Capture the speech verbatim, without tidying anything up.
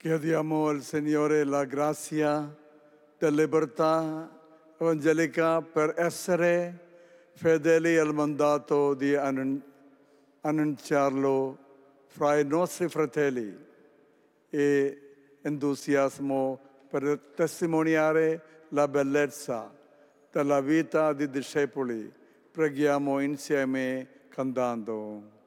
Chiediamo al Signore la grazia della libertà evangelica per essere fedeli al mandato di annun- annunciarlo fra i nostri fratelli e entusiasmo per testimoniare la bellezza della vita dei discepoli. Preghiamo insieme cantando.